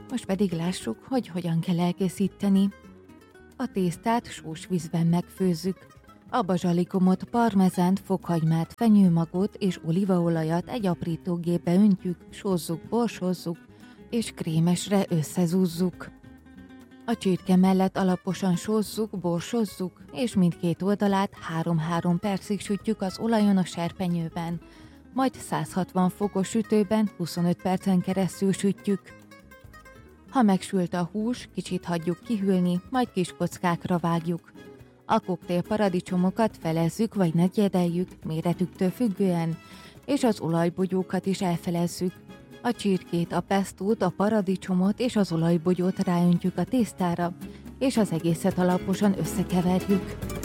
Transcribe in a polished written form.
Most pedig lássuk, hogy hogyan kell elkészíteni. A tésztát sós vízben megfőzzük. A bazsalikomot, parmezánt, fokhagymát, fenyőmagot és olívaolajat egy aprítógépbe öntjük, sózzuk, borsozzuk és krémesre összezúzzuk. A csirke mellett alaposan sózzuk, borsozzuk, és mindkét oldalát 3-3 percig sütjük az olajon a serpenyőben, majd 160 fokos sütőben 25 percen keresztül sütjük. Ha megsült a hús, kicsit hagyjuk kihűlni, majd kis kockákra vágjuk. A koktél paradicsomokat felezzük vagy negyedeljük, méretüktől függően, és az olajbogyókat is elfelezzük. A csirkét, a pestót, a paradicsomot és az olajbogyót ráöntjük a tésztára, és az egészet alaposan összekeverjük.